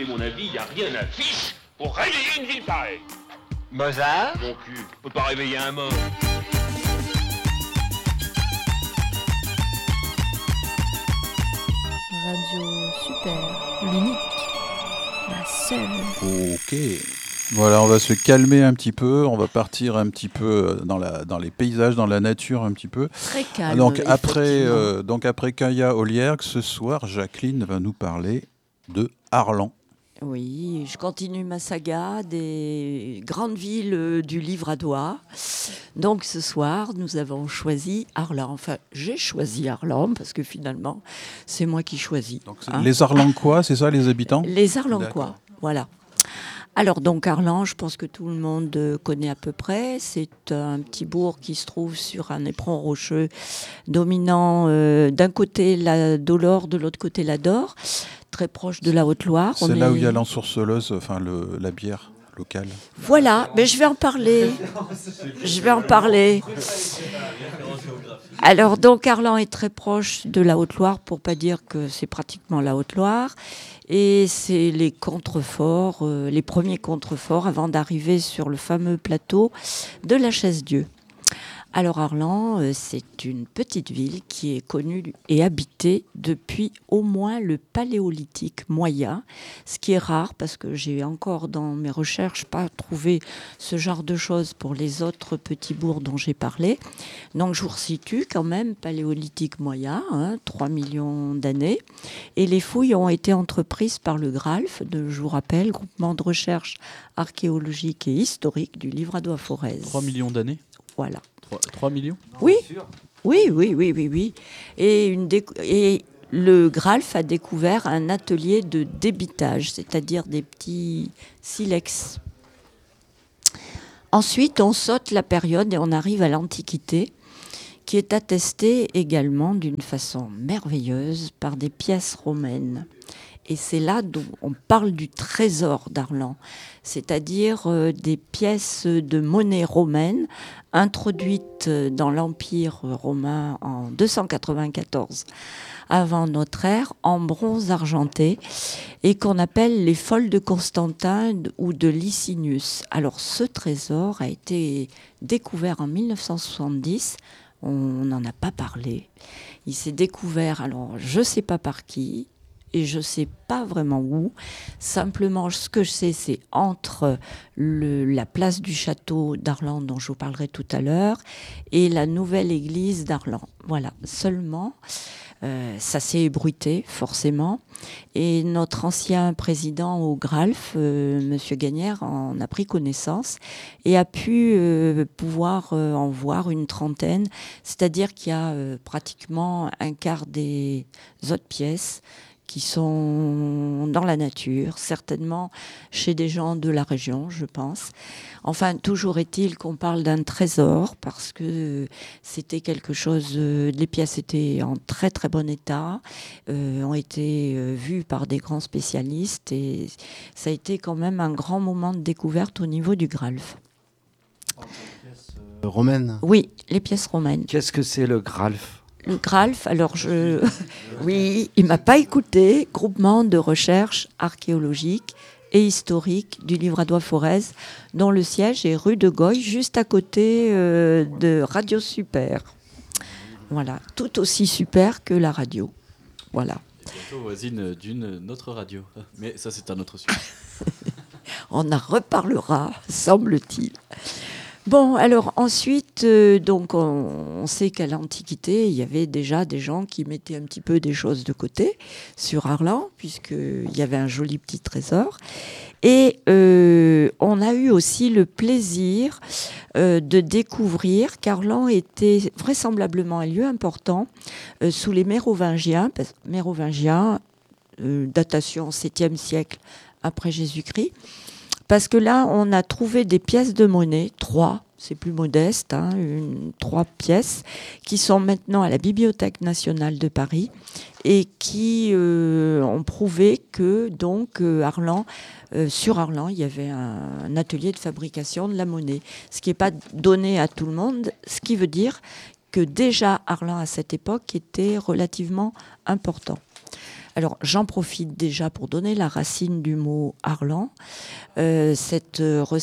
voulez mon avis, y a rien à fiche pour réveiller une ville pareille. Mozart? Mon cul, peut pas réveiller un mort. Radio Super, l'unique, la seule. Ok. Voilà, on va se calmer un petit peu, on va partir un petit peu dans les paysages, dans la nature un petit peu. Très calme. Donc après Kaya Oliergue, ce soir, Jacqueline va nous parler de Arlan. Oui, je continue ma saga des grandes villes du Livradois. Donc ce soir, nous avons choisi Arlan. Enfin, j'ai choisi Arlan parce que finalement, c'est moi qui choisis. Donc, les Arlancois, c'est ça, les habitants ? Les Arlancois, D'accord. voilà. Alors donc Arlan, je pense que tout le monde connaît à peu près. C'est un petit bourg qui se trouve sur un éperon rocheux dominant d'un côté la Dolore, de l'autre côté la Dore, très proche de la Haute-Loire. C'est là où il y a l'ensourceleuse, enfin la bière locale. Voilà, mais je vais en parler. Alors donc Arlan est très proche de la Haute-Loire, pour pas dire que c'est pratiquement la Haute-Loire. Et c'est les contreforts, les premiers contreforts avant d'arriver sur le fameux plateau de la Chaise-Dieu. Alors Arlan, c'est une petite ville qui est connue et habitée depuis au moins le Paléolithique moyen, ce qui est rare parce que j'ai encore dans mes recherches pas trouvé ce genre de choses pour les autres petits bourgs dont j'ai parlé. Donc je vous resitue quand même Paléolithique moyen, 3 millions d'années. Et les fouilles ont été entreprises par le GRALF, je vous rappelle, Groupement de recherche archéologique et historique du Livradois-Forez. 3 millions d'années ? Voilà. 3 millions ? Oui. Oui. Et le GRALF a découvert un atelier de débitage, c'est-à-dire des petits silex. Ensuite, on saute la période et on arrive à l'Antiquité, qui est attestée également d'une façon merveilleuse par des pièces romaines. Et c'est là dont on parle du trésor d'Arlan, c'est-à-dire des pièces de monnaie romaine introduites dans l'Empire romain en 294 avant notre ère, en bronze argenté, et qu'on appelle les folles de Constantin ou de Licinius. Alors ce trésor a été découvert en 1970, on n'en a pas parlé. Il s'est découvert, alors je ne sais pas par qui, et je ne sais pas vraiment où. Simplement, ce que je sais, c'est entre la place du château d'Arlan, dont je vous parlerai tout à l'heure, et la nouvelle église d'Arlan. Voilà, seulement, ça s'est ébruité, forcément. Et notre ancien président au GRALF, M. Gagnère, en a pris connaissance et a pu pouvoir en voir une trentaine. C'est-à-dire qu'il y a pratiquement un quart des autres pièces qui sont dans la nature, certainement chez des gens de la région, je pense. Enfin, toujours est-il qu'on parle d'un trésor, parce que c'était quelque chose, les pièces étaient en très très bon état, ont été vues par des grands spécialistes, et ça a été quand même un grand moment de découverte au niveau du GRALF. Les pièces romaines ? Oui, les pièces romaines. Qu'est-ce que c'est le GRALF ? Le GRALF, alors oui, il m'a pas écouté, Groupement de recherche archéologique et historique du Livradois-Forez, dont le siège est rue de Goy, juste à côté de Radio Super. Voilà, tout aussi super que la radio. Voilà. Bientôt voisine d'une autre radio, mais ça c'est un autre sujet. On en reparlera, semble-t-il. Bon, alors ensuite, donc on sait qu'à l'Antiquité, il y avait déjà des gens qui mettaient un petit peu des choses de côté sur Arlan, puisqu'il y avait un joli petit trésor. Et on a eu aussi le plaisir de découvrir qu'Arlan était vraisemblablement un lieu important sous les Mérovingiens, datation 7e siècle après Jésus-Christ. Parce que là, on a trouvé des pièces de monnaie, 3, c'est plus modeste, 3 pièces, qui sont maintenant à la Bibliothèque nationale de Paris et qui ont prouvé que donc Arlan, sur Arlan, il y avait un atelier de fabrication de la monnaie. Ce qui n'est pas donné à tout le monde, ce qui veut dire que déjà Arlan à cette époque était relativement important. Alors, j'en profite déjà pour donner la racine du mot Arlan. Cette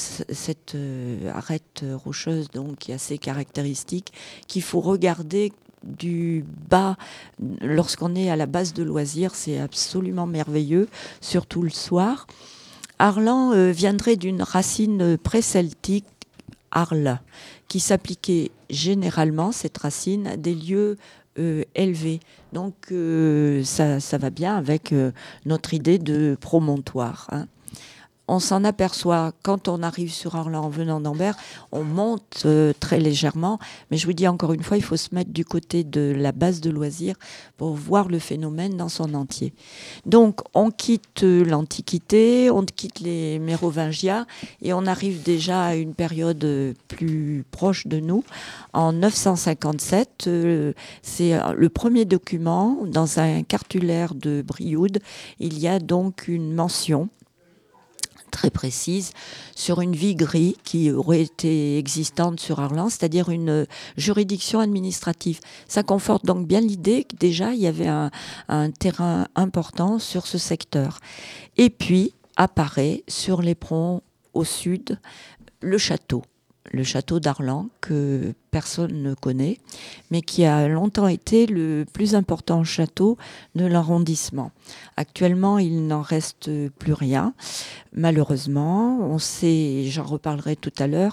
arête rocheuse, donc, qui est assez caractéristique, qu'il faut regarder du bas lorsqu'on est à la base de loisirs. C'est absolument merveilleux, surtout le soir. Arlan viendrait d'une racine pré-celtique, Arles, qui s'appliquait généralement, cette racine, à des lieux élevés. Donc ça va bien avec notre idée de promontoire, hein. On s'en aperçoit quand on arrive sur Arlan en venant d'Ambert, on monte très légèrement, mais je vous dis encore une fois, il faut se mettre du côté de la base de loisirs pour voir le phénomène dans son entier. Donc on quitte l'Antiquité, on quitte les Mérovingiens et on arrive déjà à une période plus proche de nous. En 957, c'est le premier document dans un cartulaire de Brioude. Il y a donc une mention très précise sur une viguerie qui aurait été existante sur Arlan, c'est-à-dire une juridiction administrative. Ça conforte donc bien l'idée que déjà il y avait un terrain important sur ce secteur. Et puis apparaît sur l'éperon au sud le château d'Arlan, que personne ne connaît, mais qui a longtemps été le plus important château de l'arrondissement. Actuellement, il n'en reste plus rien, malheureusement. On sait, j'en reparlerai tout à l'heure,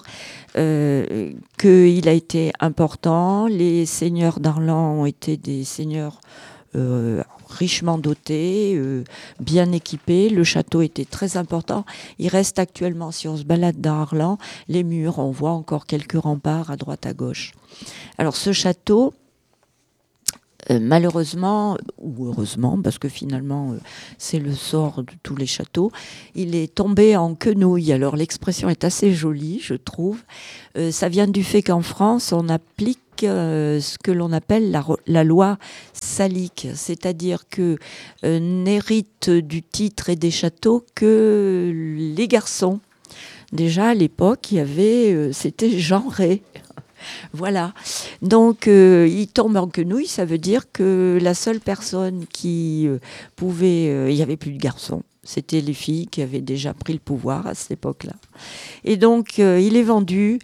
qu'il a été important. Les seigneurs d'Arlan ont été des seigneurs richement doté, bien équipé. Le château était très important. Il reste actuellement, si on se balade dans Arlan, les murs, on voit encore quelques remparts à droite à gauche. Alors ce château, malheureusement, ou heureusement, parce que finalement c'est le sort de tous les châteaux, il est tombé en quenouille. Alors l'expression est assez jolie, je trouve. Ça vient du fait qu'en France, on applique ce que l'on appelle la loi salique, c'est-à-dire que n'héritent du titre et des châteaux que les garçons. Déjà à l'époque, c'était genré. Voilà. Donc, il tombe en quenouille, ça veut dire que la seule personne qui pouvait... il n'y avait plus de garçons. C'était les filles qui avaient déjà pris le pouvoir à cette époque-là. Et donc, il est vendu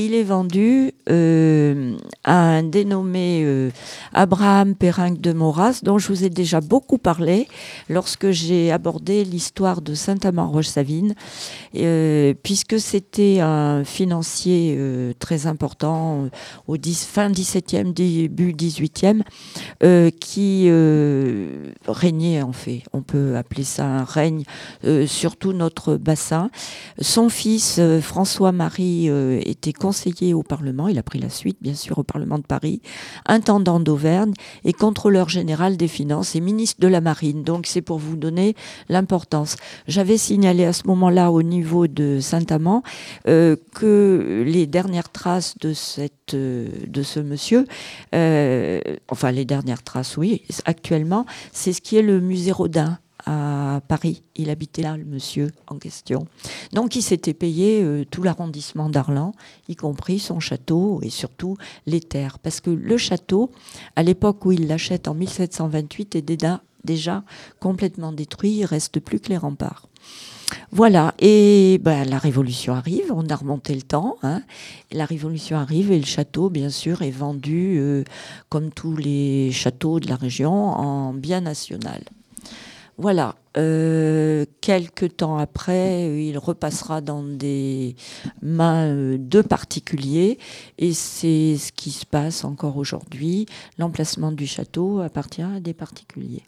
à un dénommé Abraham Perrinck de Maurras, dont je vous ai déjà beaucoup parlé lorsque j'ai abordé l'histoire de Saint-Amand-Roche-Savine, puisque c'était un financier très important au fin 17e, début 18e, qui régnait, en fait. On peut appeler ça un règne sur tout notre bassin. Son fils, François-Marie, était conseiller au Parlement. Il a pris la suite, bien sûr, au Parlement de Paris, intendant d'Auvergne et contrôleur général des finances et ministre de la Marine. Donc, c'est pour vous donner l'importance. J'avais signalé à ce moment-là, au niveau de Saint-Amand, que les dernières traces de ce monsieur, enfin, les dernières traces, oui, actuellement, c'est ce qui est le musée Rodin à Paris. Il habitait là, le monsieur en question. Donc, il s'était payé tout l'arrondissement d'Arlan, y compris son château et surtout les terres. Parce que le château, à l'époque où il l'achète en 1728, est déjà complètement détruit. Il ne reste plus que les remparts. Voilà, et la Révolution arrive, on a remonté le temps, hein. La Révolution arrive et le château, bien sûr, est vendu, comme tous les châteaux de la région, en bien national. Voilà, quelques temps après, il repassera dans des mains de particuliers et c'est ce qui se passe encore aujourd'hui. L'emplacement du château appartient à des particuliers.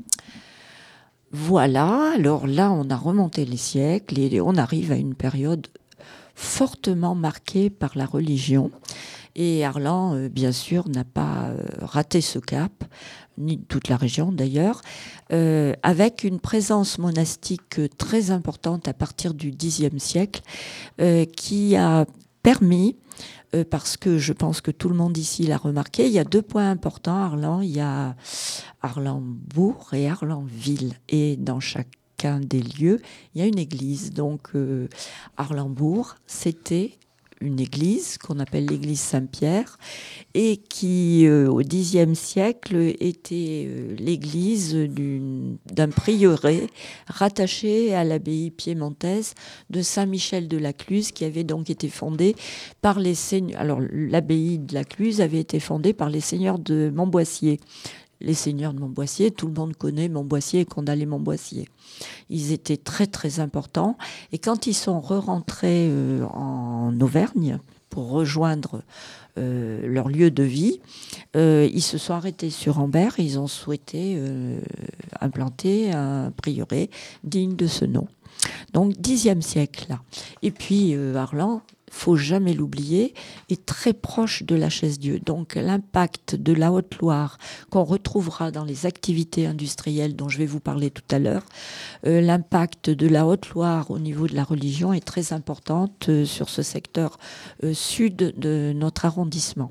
Voilà, alors là, on a remonté les siècles et on arrive à une période fortement marquée par la religion. Et Arlan, bien sûr, n'a pas raté ce cap, ni toute la région d'ailleurs, avec une présence monastique très importante à partir du Xe siècle, qui a permis, parce que je pense que tout le monde ici l'a remarqué, il y a 2 points importants à Arlan. Il y a Arlan-Bourg et Arlan-Ville. Et dans chacun des lieux, il y a une église. Donc, Arlan-Bourg, c'était une église qu'on appelle l'église Saint-Pierre et qui, au Xe siècle, était l'église d'un prieuré rattaché à l'abbaye piémontaise de Saint-Michel de la Cluse, qui avait donc été fondée par les seigneurs. Alors, l'abbaye de la Cluse avait été fondée par les seigneurs de Montboissier. Les seigneurs de Montboissier, tout le monde connaît Montboissier et Condalé-Montboissier. Ils étaient très très importants et quand ils sont re-rentrés en Auvergne pour rejoindre leur lieu de vie, ils se sont arrêtés sur Ambert et ils ont souhaité implanter un prieuré digne de ce nom. Donc 10e siècle là. Et puis Arlan, faut jamais l'oublier, est très proche de la Chaise-Dieu. Donc l'impact de la Haute-Loire qu'on retrouvera dans les activités industrielles dont je vais vous parler tout à l'heure, l'impact de la Haute-Loire au niveau de la religion est très importante sur ce secteur sud de notre arrondissement.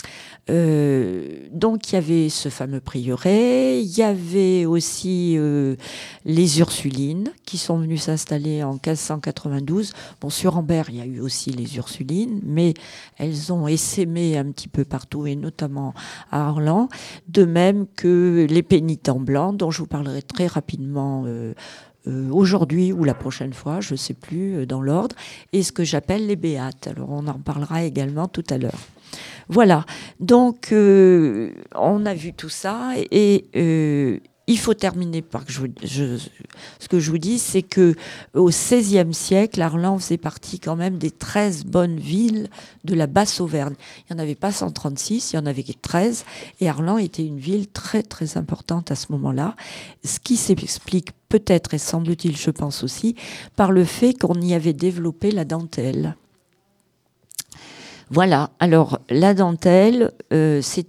Donc il y avait ce fameux prieuré, il y avait aussi les Ursulines qui sont venues s'installer en 1592. Bon, sur Ambert, il y a eu aussi les Ursulines, mais elles ont essaimé un petit peu partout et notamment à Arlan, de même que les pénitents blancs dont je vous parlerai très rapidement aujourd'hui ou la prochaine fois, je ne sais plus, dans l'ordre, et ce que j'appelle les béates. Alors on en parlera également tout à l'heure. Voilà, donc on a vu tout ça et il faut terminer par ce que je vous dis, c'est que au XVIe siècle, Arlan faisait partie quand même des 13 bonnes villes de la Basse-Auvergne. Il n'y en avait pas 136, il y en avait 13 et Arlan était une ville très très importante à ce moment-là, ce qui s'explique peut-être et semble-t-il, je pense aussi, par le fait qu'on y avait développé la dentelle. Voilà, alors la dentelle, c'est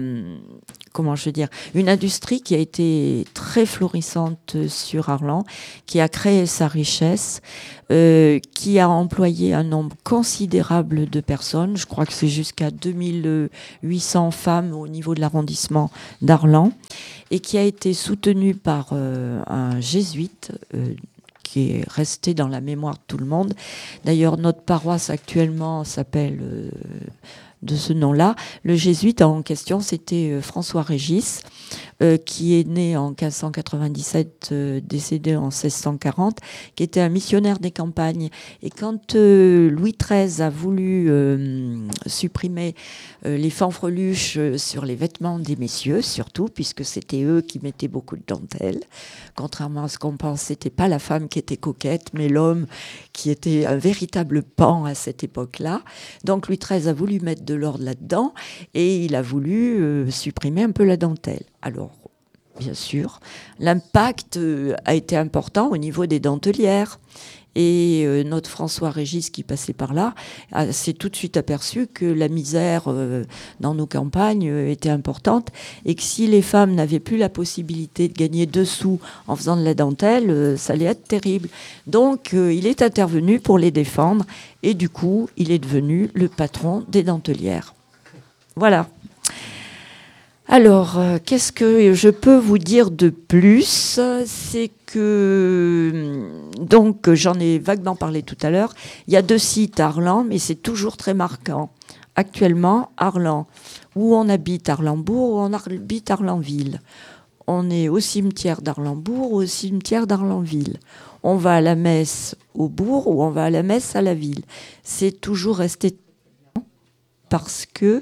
une industrie qui a été très florissante sur Arlan, qui a créé sa richesse, qui a employé un nombre considérable de personnes. Je crois que c'est jusqu'à 2800 femmes au niveau de l'arrondissement d'Arlan, et qui a été soutenue par un jésuite qui est resté dans la mémoire de tout le monde. D'ailleurs, notre paroisse actuellement s'appelle de ce nom-là. Le jésuite en question, c'était François Régis, qui est né en 1597, décédé en 1640, qui était un missionnaire des campagnes. Et quand Louis XIII a voulu supprimer les fanfreluches sur les vêtements des messieurs, surtout, puisque c'était eux qui mettaient beaucoup de dentelle, contrairement à ce qu'on pense, c'était pas la femme qui était coquette, mais l'homme qui était un véritable pan à cette époque-là. Donc Louis XIII a voulu mettre de l'ordre là-dedans et il a voulu supprimer un peu la dentelle. Alors, bien sûr, l'impact a été important au niveau des dentelières. Et notre François Régis qui passait par là s'est tout de suite aperçu que la misère dans nos campagnes était importante et que si les femmes n'avaient plus la possibilité de gagner 2 sous en faisant de la dentelle, ça allait être terrible. Donc il est intervenu pour les défendre et du coup il est devenu le patron des dentelières. Voilà. Alors, qu'est-ce que je peux vous dire de plus ? C'est que, donc, j'en ai vaguement parlé tout à l'heure, il y a 2 sites à Arlan, mais c'est toujours très marquant. Actuellement, Arlan, où on habite Arlembourg, où on habite Arlanville. On est au cimetière d'Arlembourg ou au cimetière d'Arlanville. On va à la messe au bourg ou on va à la messe à la ville. C'est toujours resté parce que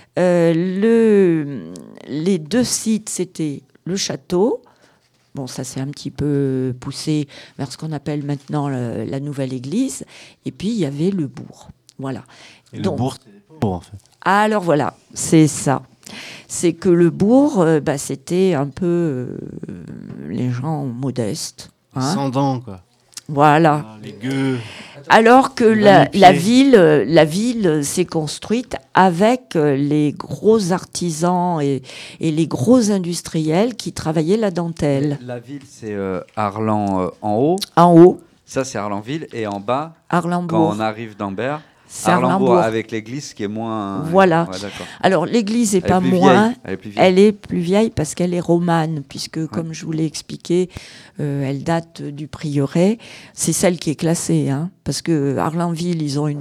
les 2 sites, c'était le château. Bon, ça s'est un petit peu poussé vers ce qu'on appelle maintenant la nouvelle église. Et puis, il y avait le bourg. Voilà. Et donc, le bourg, c'était des pauvres, en fait. Alors voilà, c'est ça. C'est que le bourg, c'était un peu les gens modestes. Hein. Sans dents, quoi. Voilà. Ah, les gueux. Alors que la ville s'est construite avec les gros artisans et les gros industriels qui travaillaient la dentelle. La ville, c'est Arlan en haut. En haut, Ça, c'est Arlanville. Et en bas, Arlembourg. quand on arrive d'Ambert, C'est Arlembourg Arlembourg. avec l'église qui est moins... Voilà. Ouais, d'accord. Alors l'église n'est Elle est pas plus moins, vieille. Elle est plus vieille. elle est plus vieille parce qu'elle est romane, puisque comme je vous l'ai expliqué, elle date du prieuré. C'est celle qui est classée, hein, parce que Arlanville, ils ont une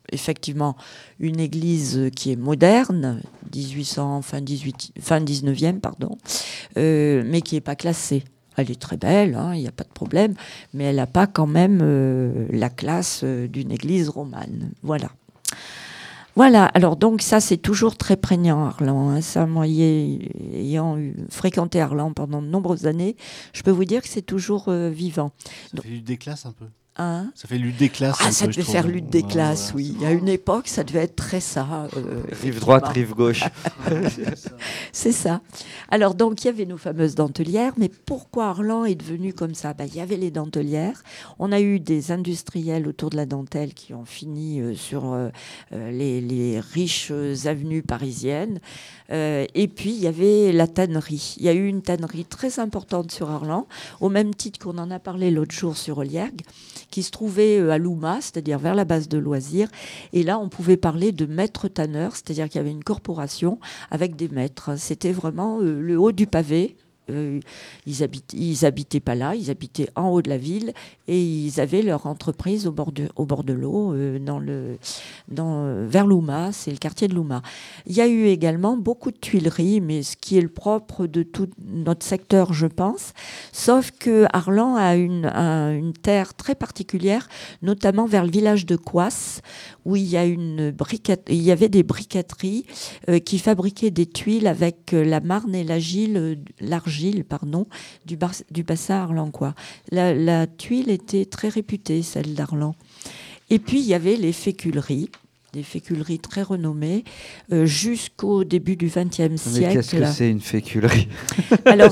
effectivement une église qui est moderne, 1800, fin 19e, pardon, mais qui n'est pas classée. Elle est très belle, il n'y a pas de problème, mais elle n'a pas quand même la classe d'une église romane. Voilà. Voilà, alors donc ça c'est toujours très prégnant Arlan. Ça, moi, ayant fréquenté Arlan pendant de nombreuses années, je peux vous dire que c'est toujours vivant. Ça fait lutte des classes un peu. Hein, Ça fait lutte des classes. un ça peu, je devait trouve. faire lutte des classes, voilà, oui. Il y a une époque, ça devait être très ça. Rive droite, rive gauche. C'est ça. Alors, donc, il y avait nos fameuses dentelières, mais pourquoi Arlan est devenu comme ça ? Il y avait les dentelières. On a eu des industriels autour de la dentelle qui ont fini sur les riches avenues parisiennes. Et puis, il y avait la tannerie. Il y a eu une tannerie très importante sur Arlan, au même titre qu'on en a parlé l'autre jour sur Oliergue, qui se trouvait à Louma, c'est-à-dire vers la base de loisirs. Et là, on pouvait parler de maître tanneur, c'est-à-dire qu'il y avait une corporation avec des maîtres. C'était vraiment le haut du pavé. Ils habitaient pas là, ils habitaient en haut de la ville et ils avaient leur entreprise au bord de l'eau, vers Louma, c'est le quartier de Louma. Il y a eu également beaucoup de tuileries, mais ce qui est le propre de tout notre secteur, je pense, sauf que Arlan a une terre très particulière, notamment vers le village de Coisse, où il y avait des briqueteries qui fabriquaient des tuiles avec la marne et l'argile, du bassin arlancois. La tuile était très réputée, celle d'Arlan. Et puis, il y avait les féculeries, des féculeries très renommées, jusqu'au début du XXe siècle. Mais qu'est-ce que c'est une féculerie ? Alors,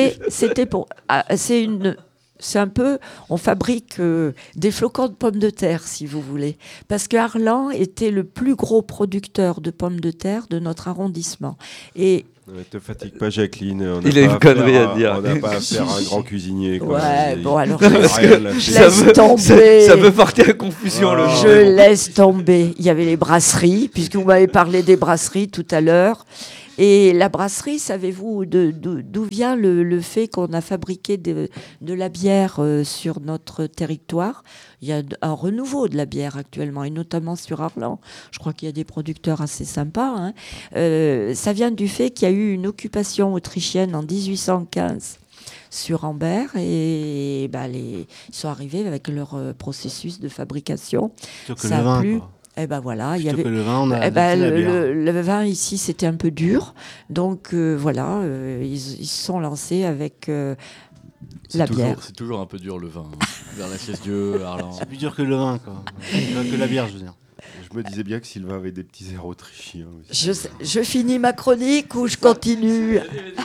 c'est un peu, on fabrique des flocons de pommes de terre, si vous voulez. Parce que Arlan était le plus gros producteur de pommes de terre de notre arrondissement. Et ne te fatigue pas, Jacqueline. Il a une connerie à dire. On n'a pas à faire un grand cuisinier. Quoi. Ouais, bon, alors je laisse tomber. Ça peut porter à confusion. Ah, le Je laisse tomber. Il y avait les brasseries, puisque vous m'avez parlé des brasseries tout à l'heure. Et la brasserie, savez-vous d'où vient le fait qu'on a fabriqué de la bière sur notre territoire ? Il y a un renouveau de la bière actuellement, et notamment sur Arlan. Je crois qu'il y a des producteurs assez sympas. Ça vient du fait qu'il y a eu une occupation autrichienne en 1815 sur Ambert, et ils sont arrivés avec leur processus de fabrication. Ça a plu. Et ben voilà, il y Plutôt avait que le vin, on a le vin ici, c'était un peu dur, donc voilà, ils se sont lancés avec la bière. C'est toujours un peu dur le vin, vers la Sieste-Dieu, Arlan. C'est plus dur que le vin, quoi. Que la bière, je veux dire. Je me disais bien que Sylvain avait des petits airs autrichiens. Je finis ma chronique ou je continue?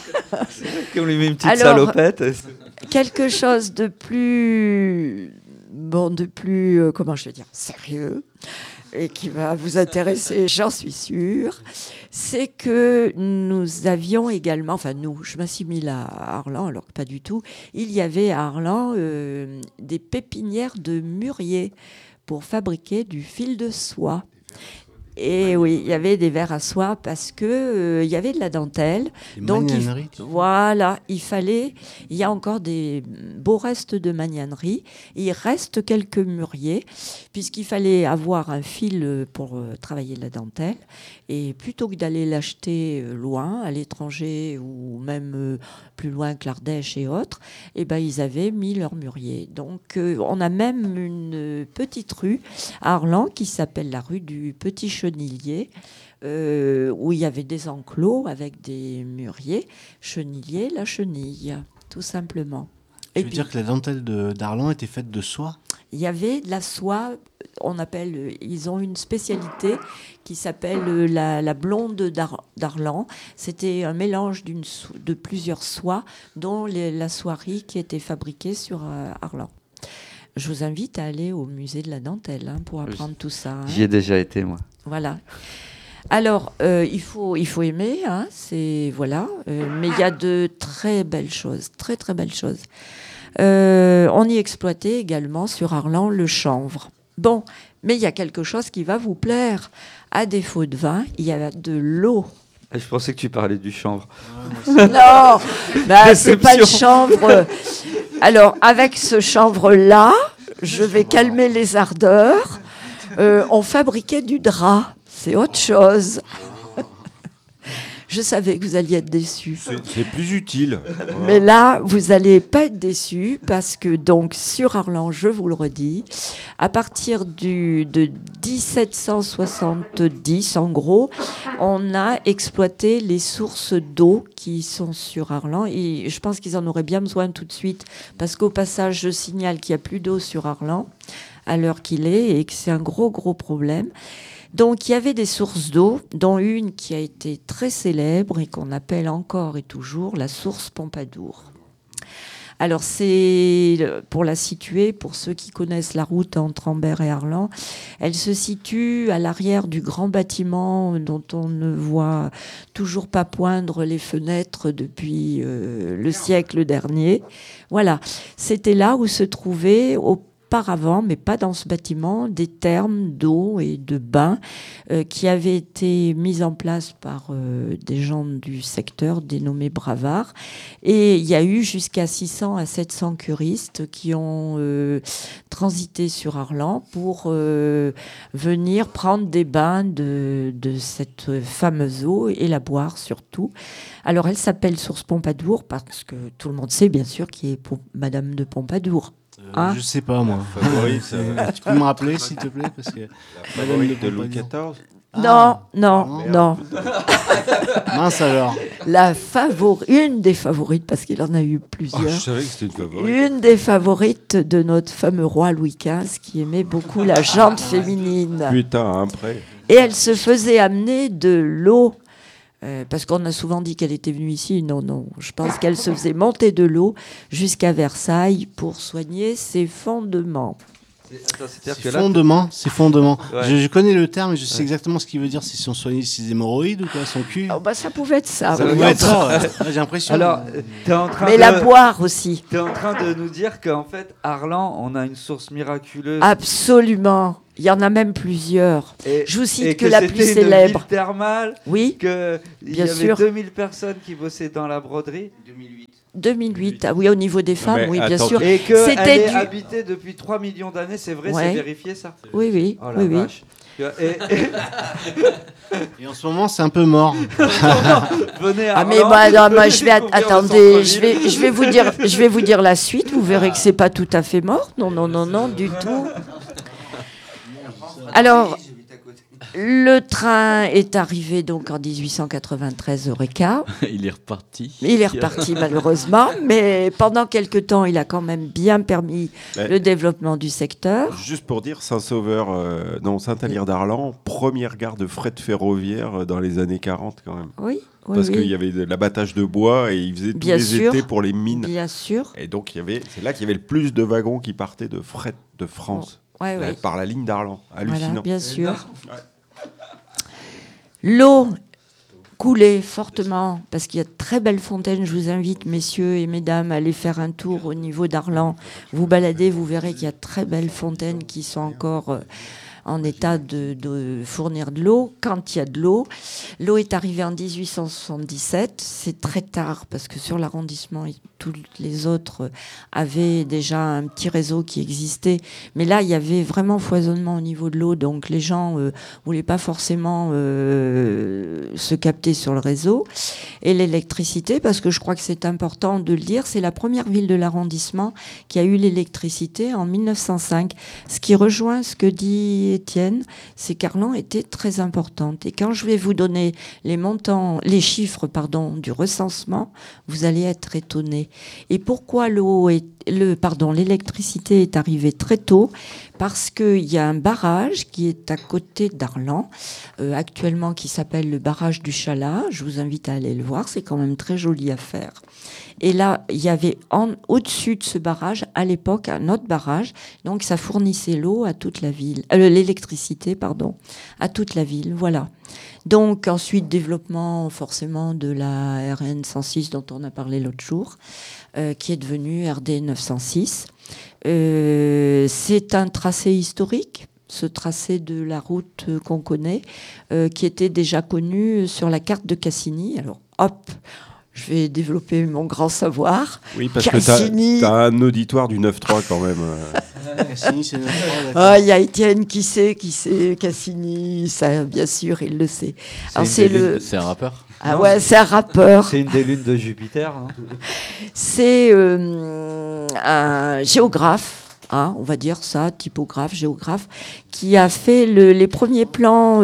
On lui met une petite salopette. Quelque chose de plus, comment je vais dire, sérieux, et qui va vous intéresser, j'en suis sûre, c'est que nous avions également, je m'assimile à Arlan, alors que pas du tout, il y avait à Arlan des pépinières de mûriers pour fabriquer du fil de soie. Et oui, il y avait des verres à soie parce que il y avait de la dentelle. Donc voilà, il y a encore des beaux restes de magnanerie. Il reste quelques mûriers puisqu'il fallait avoir un fil pour travailler la dentelle. Et plutôt que d'aller l'acheter loin, à l'étranger ou même plus loin que l'Ardèche et autres, ils avaient mis leur mûrier. Donc on a même une petite rue à Arlan qui s'appelle la rue du Petit Chenillier, où il y avait des enclos avec des mûriers. Chenillier, la chenille, tout simplement. Tu veux dire que la dentelle d'Arlan était faite de soie ? Il y avait de la soie, ils ont une spécialité qui s'appelle la blonde d'Arlan. C'était un mélange de plusieurs soies, dont la soierie qui était fabriquée sur Arlan. Je vous invite à aller au musée de la dentelle pour apprendre tout ça. J'y ai déjà été, moi. Voilà. Alors, il faut aimer, mais il y a de très belles choses, très très belles choses. On y exploitait également sur Arlan le chanvre. Bon, mais il y a quelque chose qui va vous plaire. À défaut de vin, il y a de l'eau. Je pensais que tu parlais du chanvre. Non, c'est pas le chanvre. Alors, avec ce chanvre-là, je vais calmer les ardeurs. On fabriquait du drap, c'est autre chose. Je savais que vous alliez être déçus. C'est plus utile. Mais là, vous n'allez pas être déçus parce que donc sur Arlan, je vous le redis, à partir de 1770, en gros, on a exploité les sources d'eau qui sont sur Arlan. Et je pense qu'ils en auraient bien besoin tout de suite parce qu'au passage, je signale qu'il n'y a plus d'eau sur Arlan à l'heure qu'il est et que c'est un gros problème. Donc il y avait des sources d'eau, dont une qui a été très célèbre et qu'on appelle encore et toujours la source Pompadour. Alors c'est, pour la situer, pour ceux qui connaissent la route entre Ambert et Arlan, elle se situe à l'arrière du grand bâtiment dont on ne voit toujours pas poindre les fenêtres depuis le siècle dernier. Voilà, c'était là où se trouvait auparavant, mais pas dans ce bâtiment, des thermes d'eau et de bains qui avaient été mis en place par des gens du secteur dénommés bravards. Et il y a eu jusqu'à 600 à 700 curistes qui ont transité sur Arlan pour venir prendre des bains de cette fameuse eau et la boire surtout. Alors elle s'appelle Source Pompadour parce que tout le monde sait bien sûr qui est Madame de Pompadour. Hein, je sais pas, moi. Favorite, Tu peux me rappeler, s'il te plaît, parce que la favorite de Louis XIV. Non. Mince alors. Une des favorites, parce qu'il en a eu plusieurs. Je savais que c'était une favorite. Une des favorites de notre fameux roi Louis XV, qui aimait beaucoup la jante féminine. Putain, après. Et elle se faisait amener de l'eau. Parce qu'on a souvent dit qu'elle était venue ici. Non. Je pense qu'elle se faisait monter de l'eau jusqu'à Versailles pour soigner ses fondements. C'est fondement. Ouais. Je connais le terme, je sais exactement ce qu'il veut dire. Si on soignait ses hémorroïdes ou quoi, son cul. Oh, ça pouvait être ça. Ça oui. doit être ça, ouais. J'ai l'impression. Alors, t'es en train Mais la boire aussi. T'es en train de nous dire qu'en fait, Arlan, on a une source miraculeuse. Absolument. Il y en a même plusieurs. Et, Je vous cite et que la plus c'était une célèbre. ville thermale, Oui, qu'il y bien avait sûr. 2000 personnes qui bossaient dans la broderie. 2008. Ah oui, au niveau des femmes, Mais oui, bien attends, sûr. Et qu'elle C'était est du- habitée depuis 3 millions d'années, c'est vrai, Ouais. c'est vérifié ça. Oui. Oh la vache. Et en ce moment, c'est un peu mort. Venez à Ah mais Arlan, moi je vais découvrir le attendez, centre-ville. je vais vous dire la suite, vous verrez que c'est pas tout à fait mort. Non du tout. Alors le train est arrivé donc en 1893 Eureka. Il est reparti. Il est reparti malheureusement, mais pendant quelque temps, il a quand même bien permis Ouais. le développement du secteur. Juste pour dire, Saint-Alire d'Arlan, première gare de fret ferroviaire dans les années 40 quand même. Oui, Parce qu'il y avait de l'abattage de bois et ils faisaient tous Bien les sûr. étés pour les mines. bien sûr. Et donc c'est là qu'il y avait le plus de wagons qui partaient de fret de France Ouais. par la ligne d'Arlan. Hallucinant. Voilà, bien sûr. L'eau coulait fortement parce qu'il y a de très belles fontaines. Je vous invite, messieurs et mesdames, à aller faire un tour au niveau d'Arlan. Vous baladez, vous verrez qu'il y a de très belles fontaines qui sont encore en état de fournir de l'eau. Quand il y a de l'eau, l'eau est arrivée en 1877. C'est très tard parce que sur l'arrondissement, tous les autres avaient déjà un petit réseau qui existait. Mais là, il y avait vraiment foisonnement au niveau de l'eau. Donc les gens voulaient pas forcément se capter sur le réseau. Et l'électricité, parce que je crois que c'est important de le dire, c'est la première ville de l'arrondissement qui a eu l'électricité en 1905. Ce qui rejoint ce que dit Étienne, c'est qu'Arlan était très importante. Et quand je vais vous donner les chiffres du recensement, vous allez être étonnés. Et pourquoi l'électricité est arrivée très tôt? Parce qu'il y a un barrage qui est à côté d'Arlan, actuellement qui s'appelle le barrage du Chalat. Je vous invite à aller le voir, c'est quand même très joli à faire. Et là, il y avait au-dessus de ce barrage, à l'époque, un autre barrage. Donc, ça fournissait l'eau à toute la ville, l'électricité, à toute la ville. Voilà. Donc, ensuite, développement forcément de la RN 106 dont on a parlé l'autre jour, qui est devenue RD 906. C'est un tracé historique. Ce tracé de la route qu'on connaît, qui était déjà connu sur la carte de Cassini. Alors, hop, je vais développer mon grand savoir. Oui, parce Cassini. que t'as un auditoire du 9-3 quand même. Cassini, c'est notre Ah, il y a Étienne qui sait, Cassini, ça, bien sûr, il le sait. Alors, C'est un rappeur. Ah ouais, c'est un rappeur. C'est une des lunes de Jupiter, non? C'est un géographe, hein, on va dire ça, typographe, géographe, qui a fait les premiers plans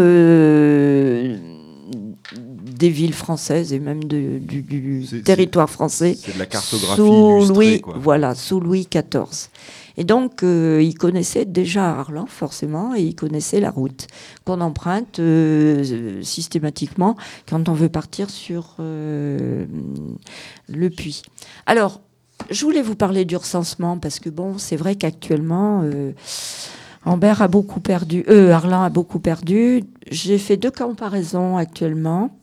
des villes françaises et même du territoire français. C'est de la cartographie sous illustrée, Louis, quoi. voilà, sous Louis XIV. Et donc, il connaissait déjà Arlan, forcément, et il connaissait la route qu'on emprunte systématiquement quand on veut partir sur le puits. Alors, je voulais vous parler du recensement, parce que, bon, c'est vrai qu'actuellement, Arlan a beaucoup perdu. J'ai fait 2 comparaisons actuellement.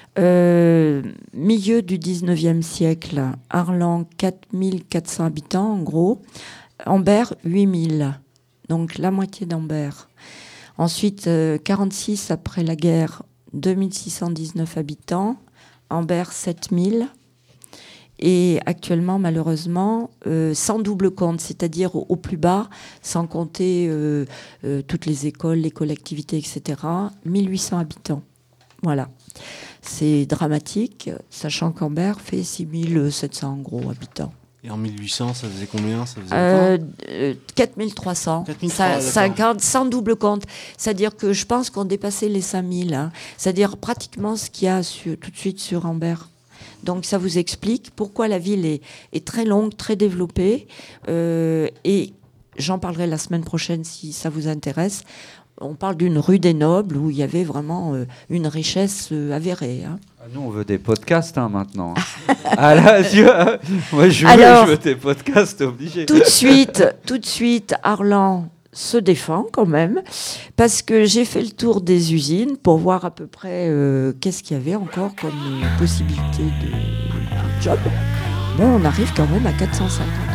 Milieu du 19e siècle, Arlan, 4400 habitants, en gros. Ambert, 8000, donc la moitié d'Ambert. Ensuite, 46 après la guerre, 2619 habitants, Ambert, 7000. Et actuellement, malheureusement, sans double compte, c'est-à-dire au plus bas, sans compter toutes les écoles, les collectivités, etc., 1800 habitants. Voilà. C'est dramatique, sachant qu'Ambert fait 6700, en gros, habitants. Et en 1800, ça faisait combien? Ça faisait 4300, 4300, sans double compte. C'est-à-dire que je pense qu'on dépassait les 5000. Hein. C'est-à-dire pratiquement ce qu'il y a tout de suite sur Ambert. Donc ça vous explique pourquoi la ville est très longue, très développée. Et j'en parlerai la semaine prochaine si ça vous intéresse. On parle d'une rue des Nobles où il y avait vraiment une richesse avérée. Hein. Nous, on veut des podcasts maintenant. Ah là, moi, je veux des podcasts obligés. Tout de suite, Arlan se défend quand même, parce que j'ai fait le tour des usines pour voir à peu près qu'est-ce qu'il y avait encore comme possibilité de job. Bon, on arrive quand même à 450